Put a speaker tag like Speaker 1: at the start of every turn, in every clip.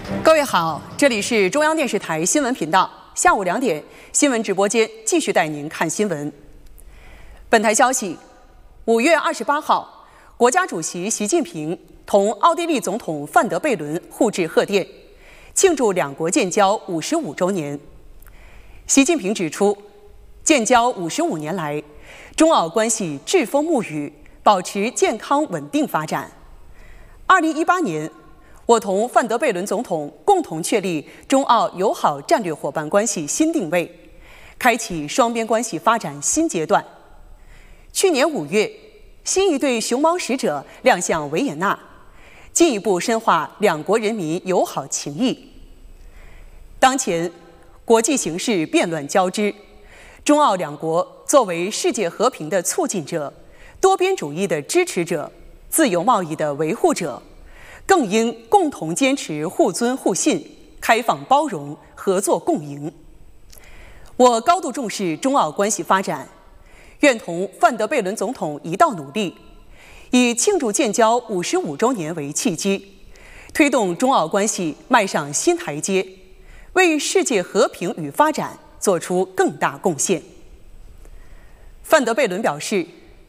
Speaker 1: 各位好，这里是中央电视台新闻频道，下午2点，新闻直播间继续带您看新闻。本台消息，5月28号，国家主席习近平同奥地利总统范德贝伦互致贺电，庆祝两国建交55周年。习近平指出，建交55年来，中澳关系栉风沐雨，保持健康稳定发展。2018年，我同范德贝伦总统共同确立中澳友好战略伙伴关系新定位，开启双边关系发展新阶段。去年5月，新一队熊猫使者亮相维也纳，进一步深化两国人民友好情谊。当前，国际形势变乱交织，中澳两国作为世界和平的促进者、多边主义的支持者、自由贸易的维护者，更应共同坚持互尊互信、开放包容、合作共赢。我高度重视中澳关系发展，愿同范德贝伦总统一道努力，以庆祝建交55周年为契机，推动中澳关系迈上新台阶，为世界和平与发展做出更大贡献。范德贝伦表示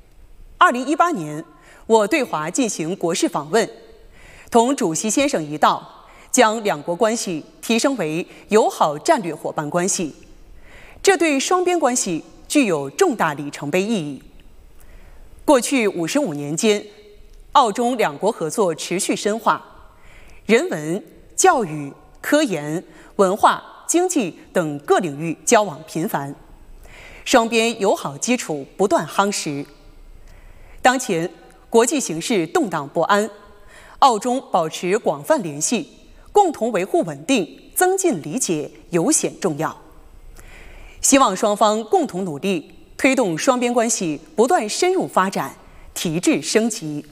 Speaker 1: ，2018年我对华进行国事访问，同主席先生一道，将两国关系提升为友好战略伙伴关系，这对双边关系具有重大里程碑意义。过去55年间，澳中两国合作持续深化，人文、教育、科研、文化、经济等各领域交往频繁，双边友好基础不断夯实。当前国际形势动荡不安，澳中保持广泛联系，共同维护稳定、增进理解尤显重要。希望双方共同努力，推动双边关系不断深入发展、提质升级。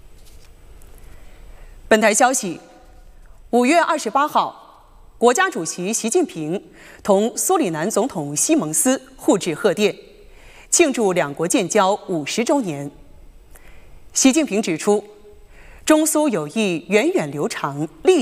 Speaker 1: 本台消息，5月28号，国家主席习近平同苏里南总统西蒙斯互致贺电，庆祝两国建交50周年。习近平指出，中苏友谊源远流长，历